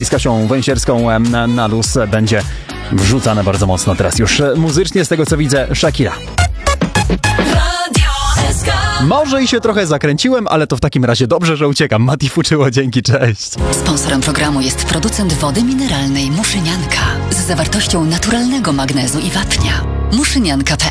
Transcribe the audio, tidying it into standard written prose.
z Kasią Wąsierską na luz będzie wrzucane bardzo mocno teraz już muzycznie, z tego co widzę, Shakira. Może i się trochę zakręciłem, ale to w takim razie dobrze, że uciekam. Mati Fuczyło, dzięki, cześć. Sponsorem programu jest producent wody mineralnej Muszynianka z zawartością naturalnego magnezu i wapnia. Muszynianka.pl